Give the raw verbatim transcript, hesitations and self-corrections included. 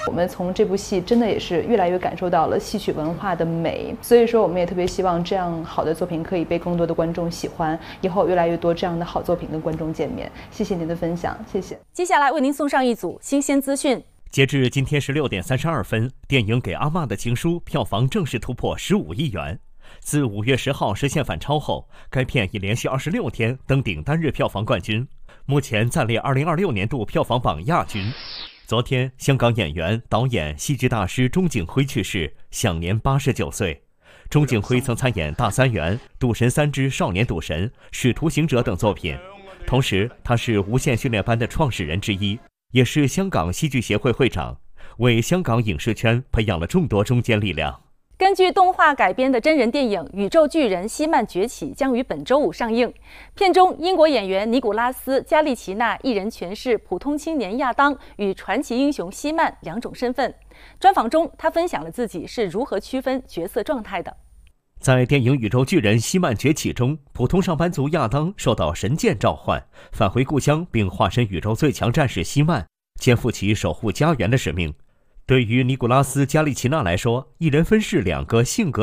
我们从这部戏真的也是越来越感受到了戏曲文化的美，所以说我们也特别希望这样好的作品可以被更多的观众喜欢，以后越来越多这样的好作品跟观众见面。谢谢您的分享，谢谢。 接下来为您送上一组新鲜资讯。 截至今天十六点三十二分，电影《给阿嬷的情书》票房正式突破十五亿元。自五月十号实现反超后，该片已连续二十六天登顶单日票房冠军，目前暂列二零二六年度票房榜亚军。昨天，香港演员、导演、戏剧大师钟景辉去世，享年八十九岁。钟景辉曾参演《大三元》《赌神三之少年赌神》《使徒行者》等作品，同时他是无线训练班的创始人之一，也是香港戏剧协会会长，为香港影视圈培养了众多中坚力量。 根据动画改编的真人电影《宇宙巨人：希曼崛起》将于本周五上映。片中，英国演员尼古拉斯·加利奇纳一人诠释普通青年亚当与传奇英雄希曼两种身份。专访中，他分享了自己是如何区分角色状态的。 在电影《宇宙巨人：希曼崛起》中，普通上班族亚当受到神剑召唤，返回故乡，并化身宇宙最强战士希曼，肩负起守护家园的使命。对于尼古拉斯·加利奇纳来说，一人分饰两个性格